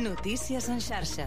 Notícies en xarxa.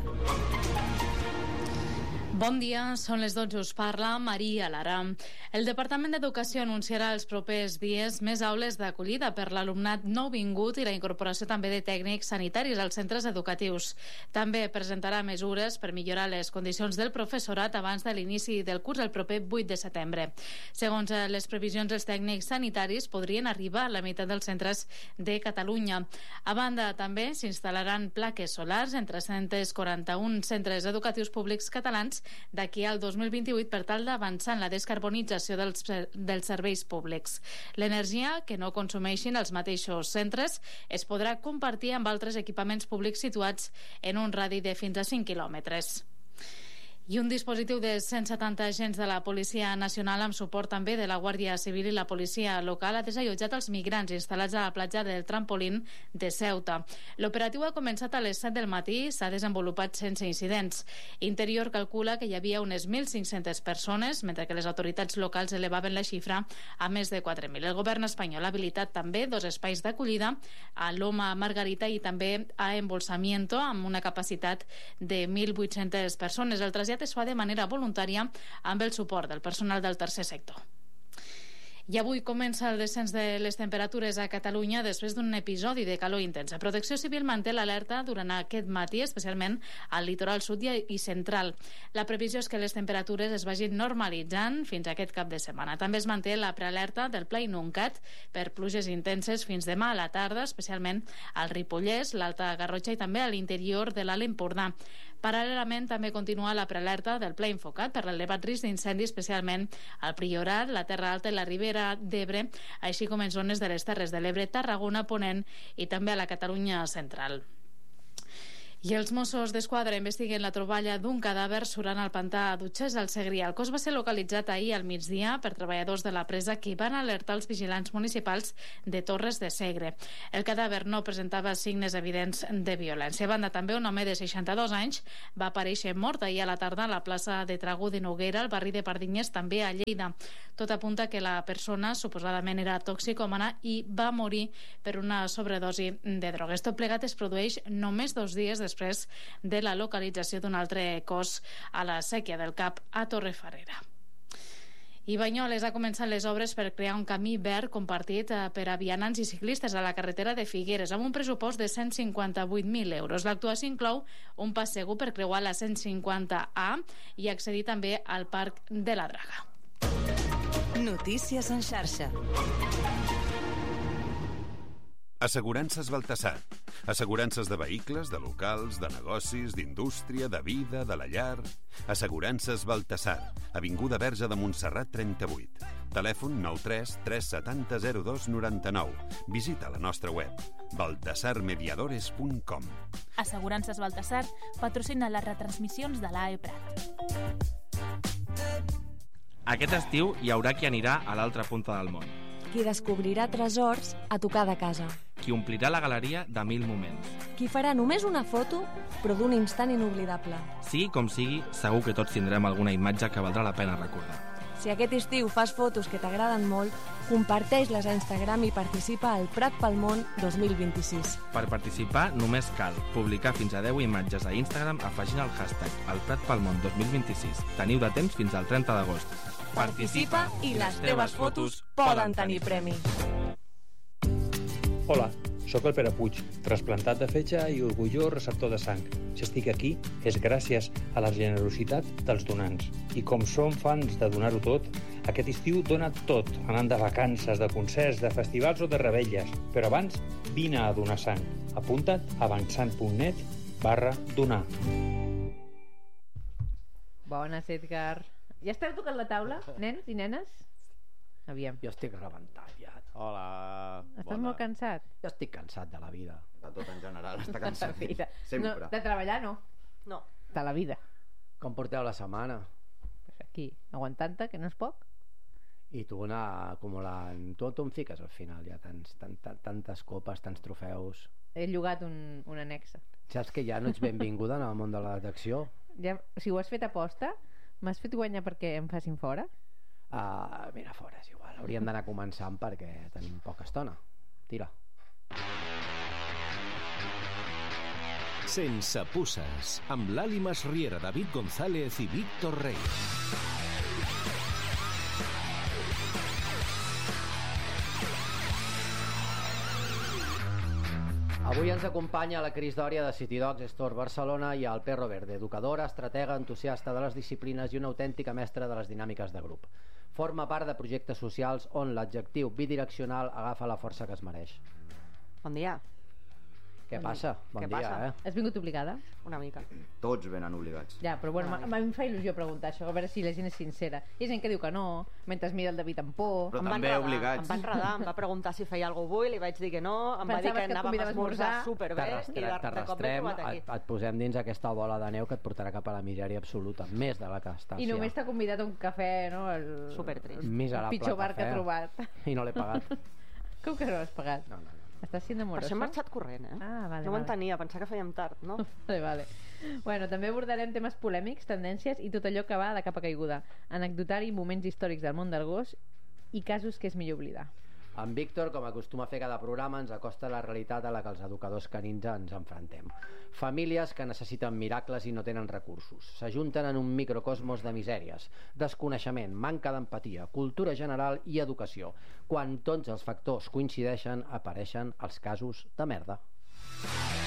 Bon dia, són les 12, us parla Maria Lara. El Departament d'Educació anunciarà els propers dies més aules d'acollida per l'alumnat nouvingut i la incorporació també de tècnics sanitaris als centres educatius. També presentarà mesures per millorar les condicions del professorat abans de l'inici del curs el proper 8 de setembre. Segons les previsions, els tècnics sanitaris podrien arribar a la meitat dels centres de Catalunya. A banda, també s'instal·laran plaques solars en 341 centres educatius públics catalans d'aquí al 2028 per tal d'avançar en la descarbonització dels serveis públics. L'energia que no consumeixin els mateixos centres es podrà compartir amb altres equipaments públics situats en un radi de fins a 5 quilòmetres. I un dispositiu de 170 agents de la Policia Nacional amb suport també de la Guàrdia Civil i la policia local ha desallotjat els migrants instal·lats a la platja del Trampolín de Ceuta. L'operatiu ha començat a les 7 del matí i s'ha desenvolupat sense incidents. Interior calcula que hi havia unes 1.500 persones, mentre que les autoritats locals elevaven la xifra a més de 4.000. El govern espanyol ha habilitat també 2 espais d'acollida, a Loma Margarita i també a Embolsamiento, amb una capacitat de 1.800 persones. El trasllat es fa de manera voluntària amb el suport del personal del tercer sector. I avui comença el descens de les temperatures a Catalunya després d'un episodi de calor intensa. Protecció Civil manté l'alerta durant aquest matí, especialment al litoral sud i central. La previsió és que les temperatures es vagin normalitzant fins a aquest cap de setmana. També es manté la prealerta del Pla Inuncat per pluges intenses fins demà a la tarda, especialment al Ripollès, l'Alta Garrotxa i també a l'interior de l'Alt Empordà. Paral·lelament també continua la prealerta del Pla Infocat per l'elevat risc d'incendi, especialment al Priorat, la Terra Alta i la Ribera d'Ebre, així com en zones de les Terres de l'Ebre, Tarragona, Ponent i també a la Catalunya central. I els Mossos d'Esquadra investiguen la troballa d'un cadàver surant al pantà d'Utxès al Segrià. El cos va ser localitzat ahir al migdia per treballadors de la presa que van alertar els vigilants municipals de Torres de Segre. El cadàver no presentava signes evidents de violència. A banda, també un home de 62 anys va aparèixer mort ahir a la tarda a la plaça de Tragú de Noguera, al barri de Pardinyers, també a Lleida. Tot apunta que la persona suposadament era toxicòmana i va morir per una sobredosi de drogues. Tot plegat es produeix només 2 dies després de la localització d'un altre cos a la Sèquia del Cap a Torrefarrera. I Banyoles ha començat les obres per crear un camí verd compartit per a vianants i ciclistes a la carretera de Figueres amb un pressupost de 158.000 euros. L'actuació inclou un pas segur per creuar la 150A i accedir també al Parc de la Draga. Notícies en xarxa. Assegurances Baltasar. Assegurances de vehicles, de locals, de negocis, d'indústria, de vida, de la llar. Assegurances Baltasar. Avinguda Verge de Montserrat 38. Telèfon 93 370 02 99. Visita la nostra web baltasarmediadores.com. Assegurances Baltasar patrocina les retransmissions de l'AE Prat. Aquest estiu hi haurà qui anirà a l'altra punta del món. Qui descobrirà tresors a tocar de casa. Qui omplirà la galeria de 1000 moments. Qui farà només una foto, però d'un instant inoblidable. Sigui com sigui, segur que tots tindrem alguna imatge que valdrà la pena recordar. Si aquest estiu fas fotos que t'agraden molt, comparteix-les a Instagram i participa al Prat pel Món 2026. Per participar només cal publicar fins a 10 imatges a Instagram afegint el hashtag #elpratpelmón 2026. Teniu de temps fins al 30 d'agost. Participa i les teves fotos poden tenir premi. Hola, sóc el Pere Puig, trasplantat de fetge i orgullós receptor de sang. Si estic aquí és gràcies a la generositat dels donants. I com som fans de donar-ho tot, aquest estiu dona tot, anant de vacances, de concerts, de festivals o de revetlles. Però abans, vine a donar sang. Apunta't a avançant.net/donar. Bones, Edgar. Ja esteu tocant la taula, nens i nenes? Aviam. Jo estic rebentat ja. Hola. Estàs molt cansat? Jo estic cansat de la vida. De tot en general, està cansat. Sempre. No, de treballar no. No. De la vida. Com porteu la setmana? Pues aquí, aguantant-te, que no és poc. I tu anar acumulant... Tu em fiques al final, ja tantes copes, tants trofeus... He llogat un annexe. Saps que ja no ets benvinguda en el món de la detecció? Ja, si ho has fet aposta, m'has fet guanyar perquè em facin fora? Mira, fora és igual. Hauríem d'anar començant perquè tenim poca estona. Tira. Sense puces, amb l'Ali Masriera, David González i Víctor Rey. Avui ens acompanya la Cris Dòria de City Dogs Store Barcelona i el Perro Verde, educadora, estratega, entusiasta de les disciplines i una autèntica mestra de les dinàmiques de grup. Forma part de projectes socials on l'adjectiu bidireccional agafa la força que es mereix. Bon dia. Què passa? Bon Què dia, passa? Has vingut obligada? Una mica. Tots venen obligats. Ja, però bueno, a mi em fa il·lusió preguntar això, a veure si la gent és sincera. Hi ha gent que diu que no, mentre mira el David amb por. Però també obligats. Em va enredar, em va preguntar si feia alguna cosa avui, li vaig dir que no, em va dir que anàvem a esmorzar superbé i de cop m'he trobat aquí. Et posem dins aquesta bola de neu que et portarà cap a la misèria absoluta, més de la que estàs. I només t'ha convidat a un cafè, no? Supertrist. Miserable el pitjor bar cafè. que ha trobat. I no l'he pagat. Com que no l'has pagat? No. Estàs sent amorosa? Per això he marxat corrent, eh? Ah, vale, no m'entenia, pensava que fèiem tard, no? Vale. Bueno, també abordarem temes polèmics, tendències i tot allò que va de capa caiguda. Anecdotari, moments històrics del món del gos i casos que és millor oblidar. En Víctor, com acostuma a fer cada programa, ens acosta la realitat a la que els educadors canins ens enfrontem. Famílies que necessiten miracles i no tenen recursos. S'ajunten en un microcosmos de misèries, desconeixement, manca d'empatia, cultura general i educació. Quan tots els factors coincideixen, apareixen els casos de merda.